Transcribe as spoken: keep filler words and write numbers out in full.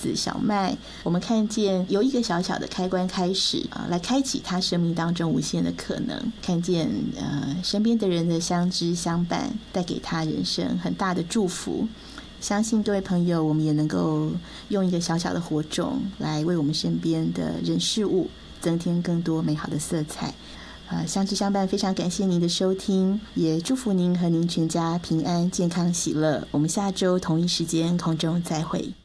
子小麦，我们看见由一个小小的开关开始啊，来开启他生命当中无限的可能，看见呃身边的人的相知相伴，带给他人生很大的祝福。相信各位朋友，我们也能够用一个小小的火种来为我们身边的人事物增添更多美好的色彩。呃，相知相伴，非常感谢您的收听，也祝福您和您全家平安、健康、喜乐。我们下周同一时间空中再会。